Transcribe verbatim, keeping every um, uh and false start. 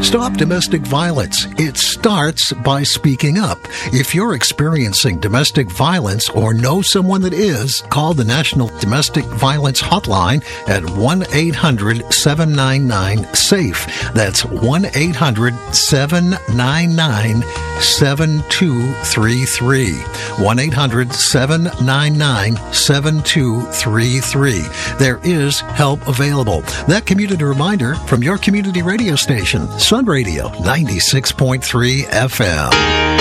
Stop domestic violence. It starts by speaking up. If you're experiencing domestic violence or know someone that is, call the National Domestic Violence Hotline at one eight hundred seven nine nine SAFE. That's one eight hundred seven nine nine seven two three three. one eight hundred seven nine nine seven two three three. There is help available. That community reminder from your community radio station, Sun Radio ninety-six point three F M.